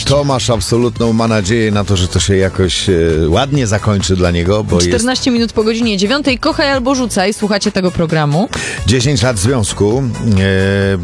Tomasz absolutną ma nadzieję na to, że to się jakoś ładnie zakończy dla niego, bo 14 minut po godzinie 9. Kochaj albo rzucaj. Słuchacie tego programu. 10 lat związku.